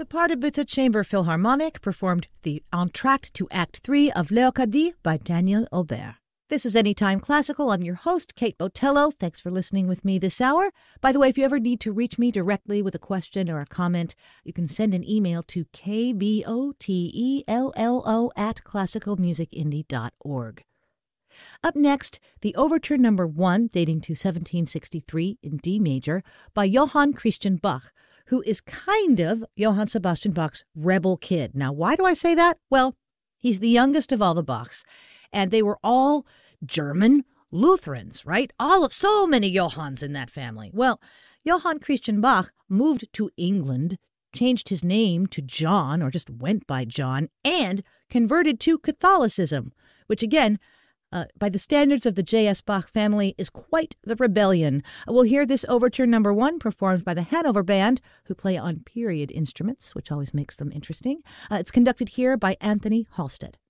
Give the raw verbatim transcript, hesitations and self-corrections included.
The Pardubice Chamber Philharmonic performed the entr'acte to Act three of Léocadie by Daniel Aubert. This is Anytime Classical. I'm your host, Kate Botello. Thanks for listening with me this hour. By the way, if you ever need to reach me directly with a question or a comment, you can send an email to k b o t e l l o at classical music indie dot org. Up next, the Overture Number One, dating to seventeen sixty-three in D major, by Johann Christian Bach, who is kind of Johann Sebastian Bach's rebel kid. Now, why do I say that? Well, he's the youngest of all the Bachs, and they were all German Lutherans, right? All of so many Johanns in that family. Well, Johann Christian Bach moved to England, changed his name to John, or just went by John, and converted to Catholicism, which again, uh, by the standards of the J S. Bach family, is quite the rebellion. We'll hear this Overture Number One performed by the Hanover Band, who play on period instruments, which always makes them interesting. Uh, it's conducted here by Anthony Halstead.